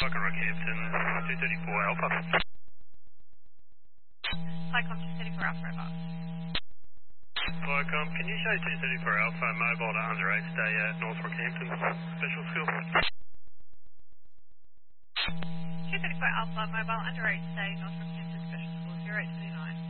Fucking Rockhampton, 234 Alpha. Flycom 234 Alpha Robot. Flycom, can you show 234 Alpha mobile to under 8 stay at North Rockhampton Special School? 234 Alpha Mobile under 8 stay North Rockhampton Special School 0829.